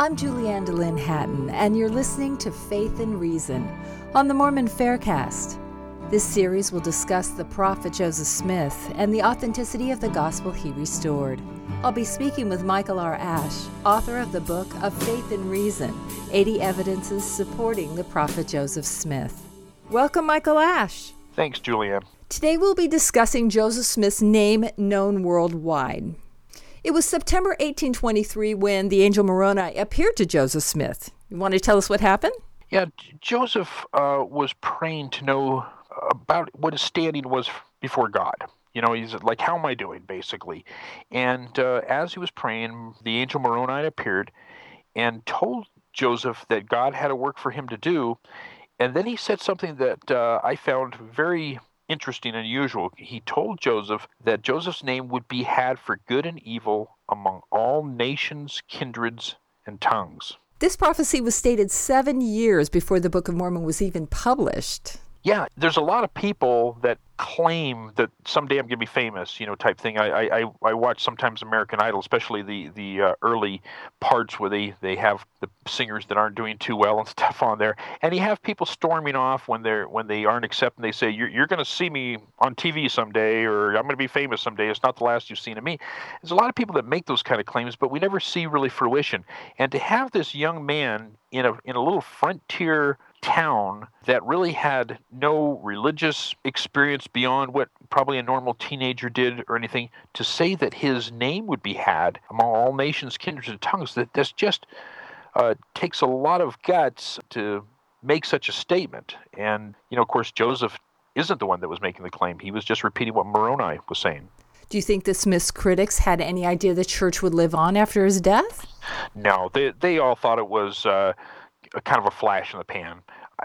I'm Julianne DeLynn Hatton, and you're listening to Faith and Reason on the Mormon Faircast. This series will discuss the prophet Joseph Smith and the authenticity of the gospel he restored. I'll be speaking with Michael R. Ash, author of the book of Faith and Reason, 80 Evidences Supporting the Prophet Joseph Smith. Welcome, Michael Ash. Thanks, Julianne. Today we'll be discussing Joseph Smith's name known worldwide. It was September 1823 when the angel Moroni appeared to Joseph Smith. You want to tell us what happened? Yeah, Joseph was praying to know about what his standing was before God. You know, he's like, how am I doing, basically? And as he was praying, the angel Moroni appeared and told Joseph that God had a work for him to do. And then he said something that I found very interesting and unusual. He told Joseph that Joseph's name would be had for good and evil among all nations, kindreds, and tongues. This prophecy was stated 7 years before the Book of Mormon was even published. Yeah, there's a lot of people that claim that someday I'm going to be famous, type thing. I watch sometimes American Idol, especially the early parts where they have the singers that aren't doing too well and stuff on there, and you have people storming off when they aren't accepted. They say you're going to see me on TV someday, or I'm going to be famous someday. It's not the last you've seen of me. There's a lot of people that make those kind of claims, but we never see really fruition. And to have this young man in a little frontier town that really had no religious experience beyond what probably a normal teenager did or anything, to say that his name would be had among all nations, kindreds, and tongues, that's just takes a lot of guts to make such a statement. And, of course, Joseph isn't the one that was making the claim. He was just repeating what Moroni was saying. Do you think the Smith's critics had any idea the church would live on after his death? No, they all thought it was kind of a flash in the pan.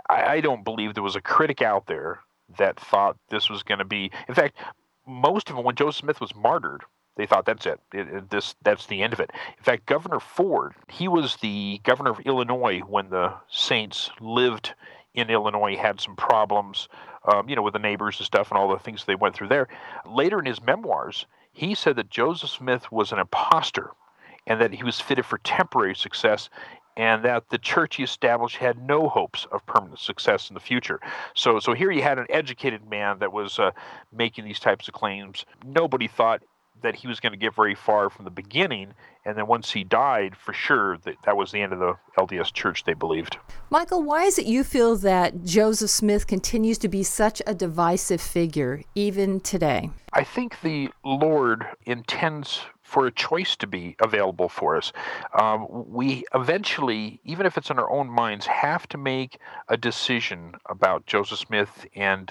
I don't believe there was a critic out there that thought this was going to be. In fact, most of them, when Joseph Smith was martyred, they thought that's it. That's the end of it. In fact, Governor Ford, he was the governor of Illinois when the Saints lived in Illinois, had some problems, with the neighbors and stuff and all the things they went through there. Later in his memoirs, he said that Joseph Smith was an imposter and that he was fitted for temporary success, and that the church he established had no hopes of permanent success in the future. So here you had an educated man that was making these types of claims. Nobody thought that he was going to get very far from the beginning, and then once he died, for sure, that was the end of the LDS church, they believed. Michael, why is it you feel that Joseph Smith continues to be such a divisive figure, even today? I think the Lord intends for a choice to be available for us. We eventually, even if it's in our own minds, have to make a decision about Joseph Smith and